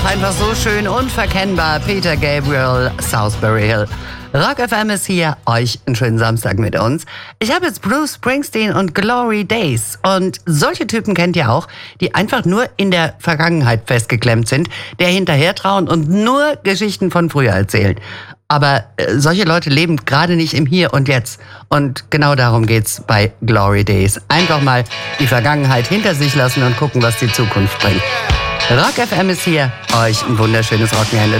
Ach, einfach so schön, unverkennbar. Peter Gabriel, Southbury Hill. Rock FM ist hier, euch einen schönen Samstag mit uns. Ich habe jetzt Bruce Springsteen und Glory Days. Und solche Typen kennt ihr auch, die einfach nur in der Vergangenheit festgeklemmt sind, der hinterher trauen und nur Geschichten von früher erzählen. Aber solche Leute leben gerade nicht im Hier und Jetzt. Und genau darum geht's bei Glory Days. Einfach mal die Vergangenheit hinter sich lassen und gucken, was die Zukunft bringt. Rock FM ist hier, euch ein wunderschönes Wochenende.